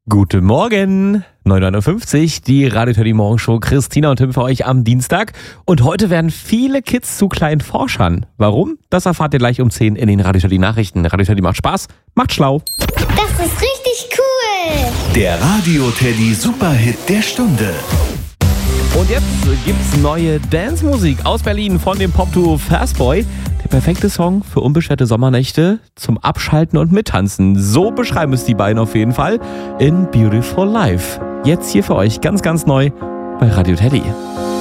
Guten Morgen, 9:59 Uhr, die Radio Teddy Morgenshow. Christina und Tim für euch am Dienstag. Und heute werden viele Kids zu kleinen Forschern. Warum? Das erfahrt ihr gleich um 10 in den Radio Teddy Nachrichten. Radio Teddy macht Spaß, macht schlau. Das ist richtig cool. Der Radio Teddy Superhit der Stunde. Und jetzt gibt's neue Dance-Musik aus Berlin von dem Pop-Duo Fastboy. Der perfekte Song für unbeschwerte Sommernächte zum Abschalten und Mittanzen. So beschreiben es die beiden auf jeden Fall in Beautiful Life. Jetzt hier für euch ganz, ganz neu bei Radio Teddy.